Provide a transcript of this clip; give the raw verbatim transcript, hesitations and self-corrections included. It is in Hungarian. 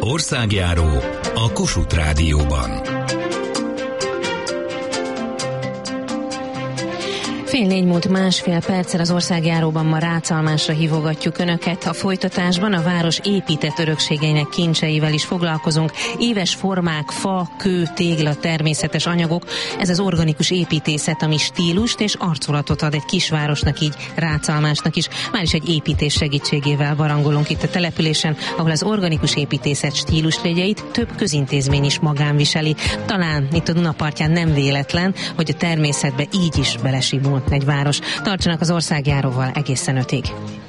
Országjáró a Kossuth Rádióban. Fél négy múlt másfél perccel az Országjáróban ma Ráczalmásra hívogatjuk Önöket. A folytatásban a város épített örökségeinek kincseivel is foglalkozunk. Éves formák, fa, kő, tégla, természetes anyagok. Ez az organikus építészet, ami stílust és arculatot ad egy kisvárosnak, így Ráczalmásnak is. Már is egy építés segítségével barangolunk itt a településen, ahol az organikus építészet stílusjegyeit több közintézmény is magán viseli. Talán itt a Dunapartján nem véletlen, hogy a természetbe így is belesimult egy város. Tartsanak az Országjáróval egészen ötig.